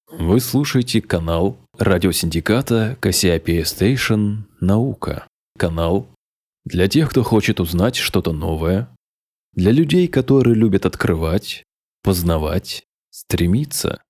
Вы слушаете канал радиосиндиката Кассиопея Station «Наука». Канал для тех, кто хочет узнать что-то новое, для людей, которые любят открывать, познавать, стремиться.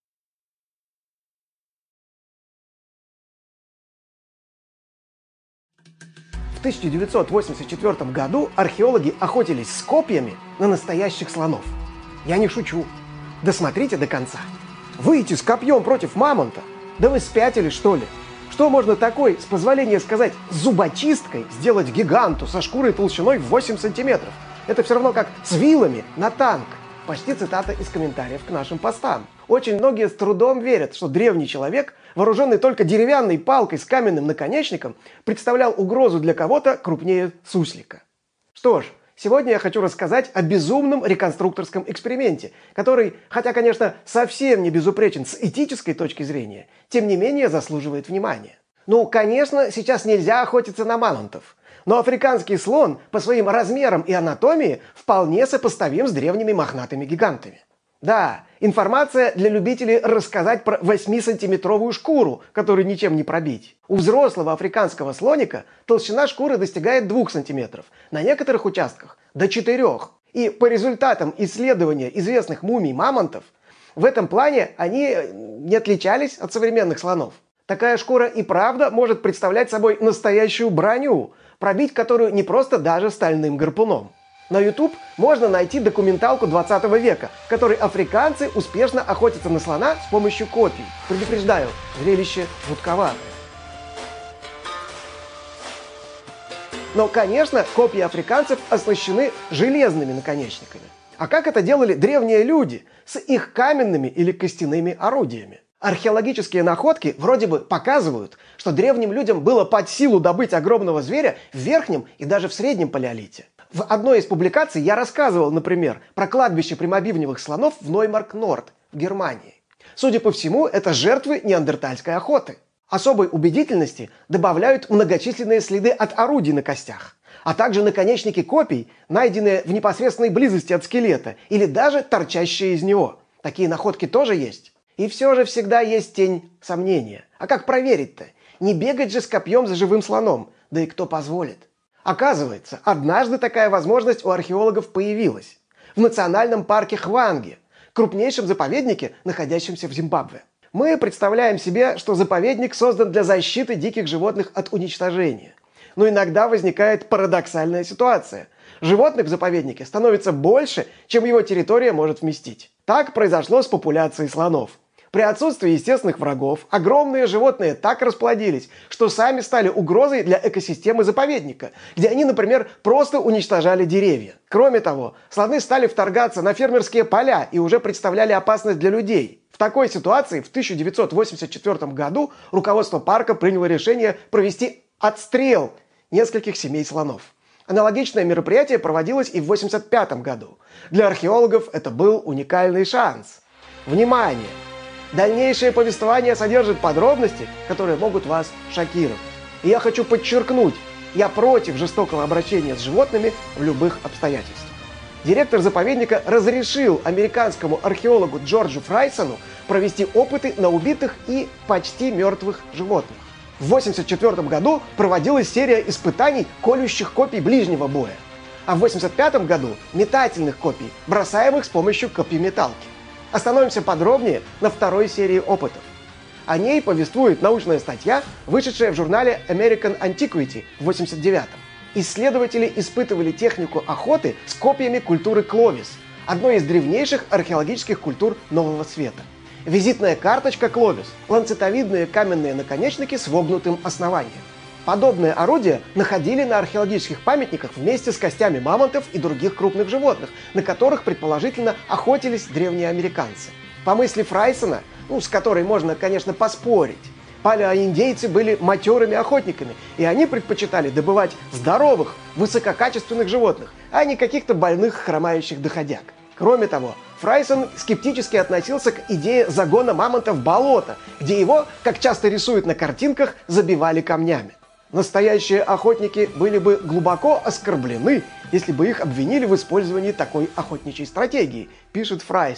В 1984 году археологи охотились с копьями на настоящих слонов. Я не шучу. Досмотрите до конца. Выйти с копьем против мамонта? Да вы спятили, что ли? Что можно такой, с позволения сказать, зубочисткой сделать гиганту со шкурой толщиной в 8 сантиметров? Это все равно как с вилами на танк. Почти цитата из комментариев к нашим постам. Очень многие с трудом верят, что древний человек, вооруженный только деревянной палкой с каменным наконечником, представлял угрозу для кого-то крупнее суслика. Что ж, сегодня я хочу рассказать о безумном реконструкторском эксперименте, который, хотя, конечно, совсем не безупречен с этической точки зрения, тем не менее заслуживает внимания. Ну, конечно, сейчас нельзя охотиться на мамонтов. Но африканский слон по своим размерам и анатомии вполне сопоставим с древними мохнатыми гигантами. Да, информация для любителей рассказать про 8-сантиметровую шкуру, которую ничем не пробить. У взрослого африканского слоника толщина шкуры достигает 2 сантиметров, на некоторых участках до 4. И по результатам исследования известных мумий мамонтов, в этом плане они не отличались от современных слонов. Такая шкура и правда может представлять собой настоящую броню, пробить которую не просто даже стальным гарпуном. На YouTube можно найти документалку 20 века, в которой африканцы успешно охотятся на слона с помощью копий. Предупреждаю, зрелище жутковатое. Но, конечно, копья африканцев оснащены железными наконечниками. А как это делали древние люди с их каменными или костяными орудиями? Археологические находки вроде бы показывают, что древним людям было под силу добыть огромного зверя в верхнем и даже в среднем палеолите. В одной из публикаций я рассказывал, например, про кладбище прямобивневых слонов в Ноймарк-Норд в Германии. Судя по всему, это жертвы неандертальской охоты. Особой убедительности добавляют многочисленные следы от орудий на костях, а также наконечники копий, найденные в непосредственной близости от скелета или даже торчащие из него. Такие находки тоже есть. И все же всегда есть тень сомнения. А как проверить-то? Не бегать же с копьем за живым слоном, да и кто позволит? Оказывается, однажды такая возможность у археологов появилась. В национальном парке Хванге, крупнейшем заповеднике, находящемся в Зимбабве. Мы представляем себе, что заповедник создан для защиты диких животных от уничтожения. Но иногда возникает парадоксальная ситуация. Животных в заповеднике становится больше, чем его территория может вместить. Так произошло с популяцией слонов. При отсутствии естественных врагов огромные животные так расплодились, что сами стали угрозой для экосистемы заповедника, где они, например, просто уничтожали деревья. Кроме того, слоны стали вторгаться на фермерские поля и уже представляли опасность для людей. В такой ситуации в 1984 году руководство парка приняло решение провести отстрел нескольких семей слонов. Аналогичное мероприятие проводилось и в 1985 году. Для археологов это был уникальный шанс. Внимание! Дальнейшее повествование содержит подробности, которые могут вас шокировать. И я хочу подчеркнуть, я против жестокого обращения с животными в любых обстоятельствах. Директор заповедника разрешил американскому археологу Джорджу Фрайсону провести опыты на убитых и почти мертвых животных. В 1984 году проводилась серия испытаний колющих копий ближнего боя, а в 1985 году метательных копий, бросаемых с помощью копьеметалки. Остановимся подробнее на второй серии опытов. О ней повествует научная статья, вышедшая в журнале American Antiquity в 1989-м. Исследователи испытывали технику охоты с копьями культуры Кловис, одной из древнейших археологических культур Нового Света. Визитная карточка Кловис – ланцетовидные каменные наконечники с вогнутым основанием. Подобные орудия находили на археологических памятниках вместе с костями мамонтов и других крупных животных, на которых, предположительно, охотились древние американцы. По мысли Фрайсона, с которой можно, конечно, поспорить, палеоиндейцы были матерыми охотниками, и они предпочитали добывать здоровых, высококачественных животных, а не каких-то больных, хромающих доходяг. Кроме того, Фрайсон скептически относился к идее загона мамонта в болото, где его, как часто рисуют на картинках, забивали камнями. Настоящие охотники были бы глубоко оскорблены, если бы их обвинили в использовании такой охотничьей стратегии, пишет Фрайсон.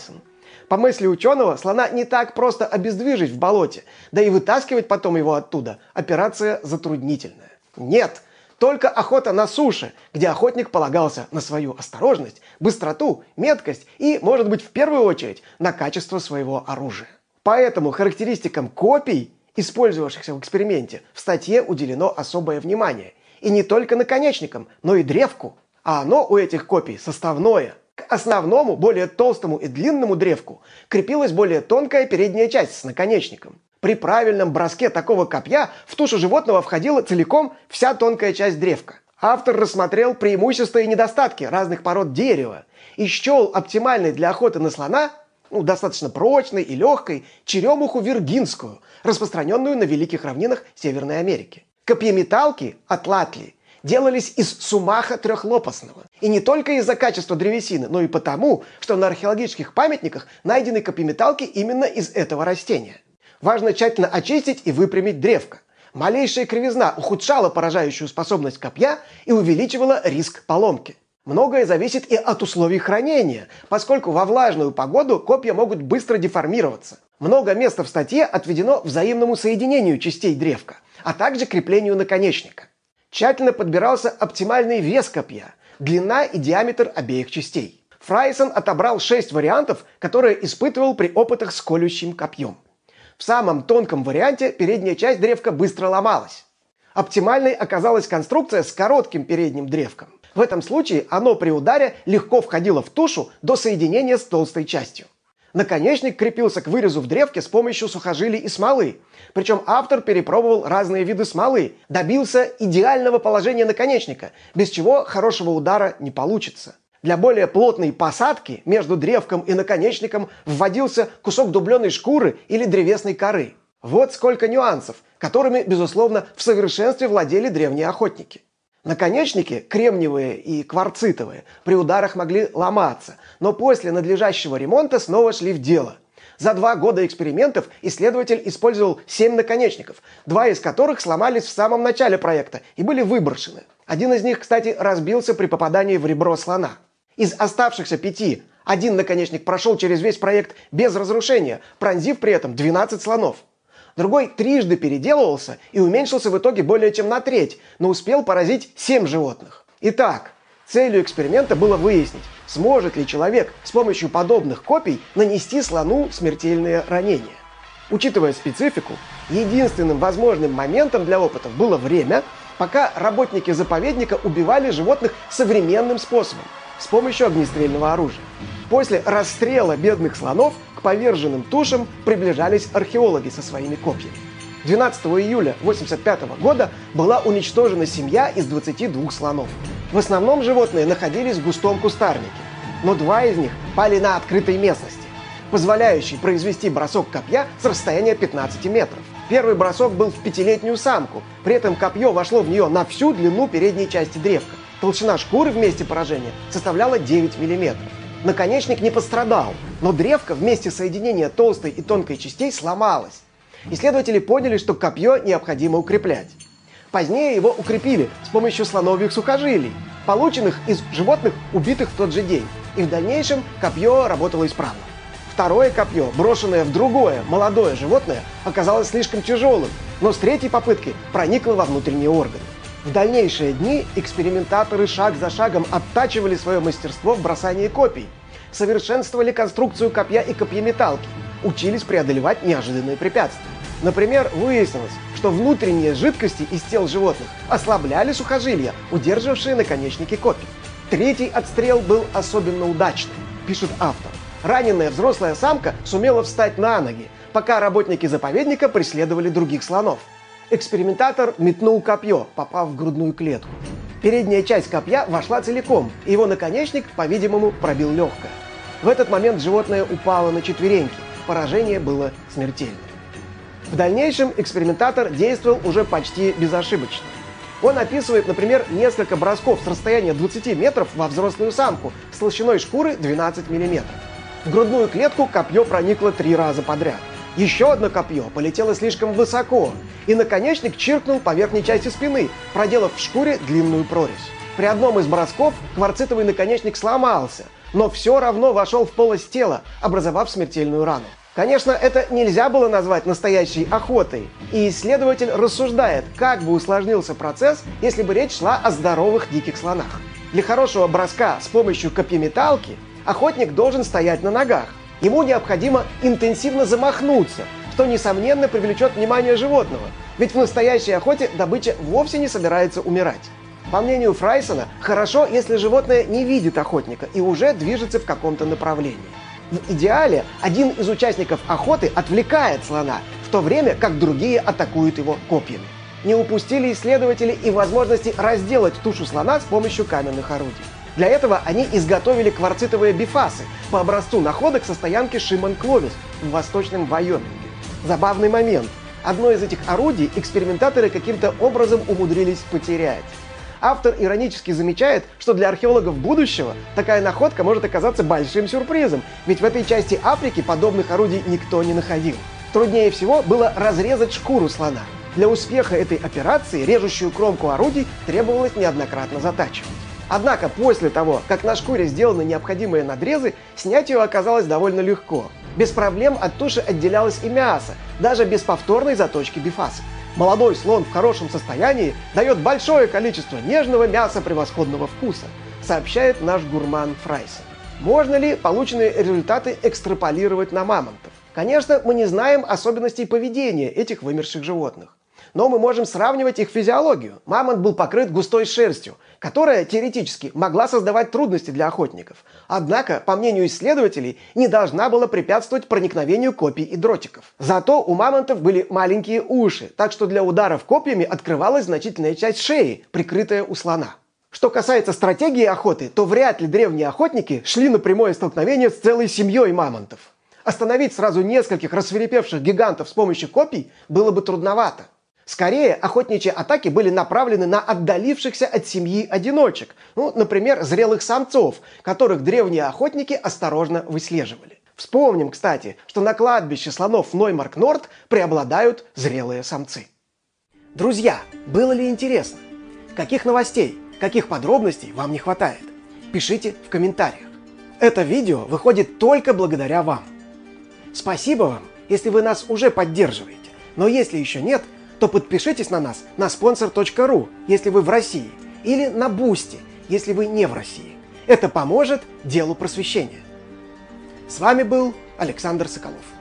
По мысли ученого, слона не так просто обездвижить в болоте, да и вытаскивать потом его оттуда – операция затруднительная. Нет, только охота на суше, где охотник полагался на свою осторожность, быстроту, меткость и, может быть, в первую очередь, на качество своего оружия. Поэтому характеристикам копий, использовавшихся в эксперименте, в статье уделено особое внимание. И не только наконечникам, но и древку. А оно у этих копий составное. К основному, более толстому и длинному древку крепилась более тонкая передняя часть с наконечником. При правильном броске такого копья в тушу животного входила целиком вся тонкая часть древка. Автор рассмотрел преимущества и недостатки разных пород дерева и счел оптимальной для охоты на слона, достаточно прочной и легкой, черемуху виргинскую, распространенную на великих равнинах Северной Америки. Копьеметалки атлатли делались из сумаха трехлопастного. И не только из-за качества древесины, но и потому, что на археологических памятниках найдены копьеметалки именно из этого растения. Важно тщательно очистить и выпрямить древко. Малейшая кривизна ухудшала поражающую способность копья и увеличивала риск поломки. Многое зависит и от условий хранения, поскольку во влажную погоду копья могут быстро деформироваться. Много места в статье отведено взаимному соединению частей древка, а также креплению наконечника. Тщательно подбирался оптимальный вес копья, длина и диаметр обеих частей. Фрайсон отобрал 6 вариантов, которые испытывал при опытах с колющим копьем. В самом тонком варианте передняя часть древка быстро ломалась. Оптимальной оказалась конструкция с коротким передним древком. В этом случае оно при ударе легко входило в тушу до соединения с толстой частью. Наконечник крепился к вырезу в древке с помощью сухожилий и смолы. Причем автор перепробовал разные виды смолы, добился идеального положения наконечника, без чего хорошего удара не получится. Для более плотной посадки между древком и наконечником вводился кусок дубленой шкуры или древесной коры. Вот сколько нюансов, которыми, безусловно, в совершенстве владели древние охотники. Наконечники, кремниевые и кварцитовые, при ударах могли ломаться, но после надлежащего ремонта снова шли в дело. За 2 года экспериментов исследователь использовал 7 наконечников, 2 из которых сломались в самом начале проекта и были выброшены. Один из них, кстати, разбился при попадании в ребро слона. Из оставшихся 5 один наконечник прошел через весь проект без разрушения, пронзив при этом 12 слонов. Другой трижды переделывался и уменьшился в итоге более чем на треть, но успел поразить 7 животных. Итак, целью эксперимента было выяснить, сможет ли человек с помощью подобных копий нанести слону смертельные ранения. Учитывая специфику, единственным возможным моментом для опытов было время, пока работники заповедника убивали животных современным способом, с помощью огнестрельного оружия. После расстрела бедных слонов к поверженным тушам приближались археологи со своими копьями. 12 июля 1985 года была уничтожена семья из 22 слонов. В основном животные находились в густом кустарнике, но 2 из них пали на открытой местности, позволяющей произвести бросок копья с расстояния 15 метров. Первый бросок был в 5-летнюю самку, при этом копье вошло в нее на всю длину передней части древка. Толщина шкуры в месте поражения составляла 9 мм. Наконечник не пострадал, но древко в месте соединения толстой и тонкой частей сломалось. Исследователи поняли, что копье необходимо укреплять. Позднее его укрепили с помощью слоновьих сухожилий, полученных из животных, убитых в тот же день. И в дальнейшем копье работало исправно. Второе копье, брошенное в другое, молодое животное, оказалось слишком тяжелым, но с 3-й попытки проникло во внутренние органы. В дальнейшие дни экспериментаторы шаг за шагом оттачивали свое мастерство в бросании копий, совершенствовали конструкцию копья и копьеметалки, учились преодолевать неожиданные препятствия. Например, выяснилось, что внутренние жидкости из тел животных ослабляли сухожилия, удерживавшие наконечники копий. 3-й отстрел был особенно удачным, пишет автор. Раненая взрослая самка сумела встать на ноги, пока работники заповедника преследовали других слонов. Экспериментатор метнул копье, попав в грудную клетку. Передняя часть копья вошла целиком, и его наконечник, по-видимому, пробил легкое. В этот момент животное упало на четвереньки. Поражение было смертельным. В дальнейшем экспериментатор действовал уже почти безошибочно. Он описывает, например, несколько бросков с расстояния 20 метров во взрослую самку с толщиной шкуры 12 мм. В грудную клетку копье проникло 3 раза подряд. Еще одно копье полетело слишком высоко, и наконечник чиркнул по верхней части спины, проделав в шкуре длинную прорезь. При одном из бросков кварцитовый наконечник сломался, но все равно вошел в полость тела, образовав смертельную рану. Конечно, это нельзя было назвать настоящей охотой, и исследователь рассуждает, как бы усложнился процесс, если бы речь шла о здоровых диких слонах. Для хорошего броска с помощью копьеметалки охотник должен стоять на ногах. Ему необходимо интенсивно замахнуться, что, несомненно, привлечет внимание животного, ведь в настоящей охоте добыча вовсе не собирается умирать. По мнению Фрайсона, хорошо, если животное не видит охотника и уже движется в каком-то направлении. В идеале один из участников охоты отвлекает слона, в то время как другие атакуют его копьями. Не упустили исследователи и возможности разделать тушу слона с помощью каменных орудий. Для этого они изготовили кварцитовые бифасы по образцу находок со стоянки Шиман-Кловис в восточном Вайоминге. Забавный момент. Одно из этих орудий экспериментаторы каким-то образом умудрились потерять. Автор иронически замечает, что для археологов будущего такая находка может оказаться большим сюрпризом, ведь в этой части Африки подобных орудий никто не находил. Труднее всего было разрезать шкуру слона. Для успеха этой операции режущую кромку орудий требовалось неоднократно затачивать. Однако после того, как на шкуре сделаны необходимые надрезы, снять ее оказалось довольно легко. Без проблем от туши отделялось и мясо, даже без повторной заточки бифаса. Молодой слон в хорошем состоянии дает большое количество нежного мяса превосходного вкуса, сообщает наш гурман Фрайсон. Можно ли полученные результаты экстраполировать на мамонтов? Конечно, мы не знаем особенностей поведения этих вымерших животных. Но мы можем сравнивать их физиологию. Мамонт был покрыт густой шерстью, которая теоретически могла создавать трудности для охотников. Однако, по мнению исследователей, не должна была препятствовать проникновению копий и дротиков. Зато у мамонтов были маленькие уши, так что для ударов копьями открывалась значительная часть шеи, прикрытая у слона. Что касается стратегии охоты, то вряд ли древние охотники шли на прямое столкновение с целой семьей мамонтов. Остановить сразу нескольких рассвирепевших гигантов с помощью копий было бы трудновато. Скорее, охотничьи атаки были направлены на отдалившихся от семьи одиночек, например, зрелых самцов, которых древние охотники осторожно выслеживали. Вспомним, кстати, что на кладбище слонов Ноймарк-Норд преобладают зрелые самцы. Друзья, было ли интересно? Каких новостей, каких подробностей вам не хватает? Пишите в комментариях. Это видео выходит только благодаря вам. Спасибо вам, если вы нас уже поддерживаете, но если еще нет, то подпишитесь на нас на sponsor.ru, если вы в России, или на Boosty, если вы не в России. Это поможет делу просвещения. С вами был Александр Соколов.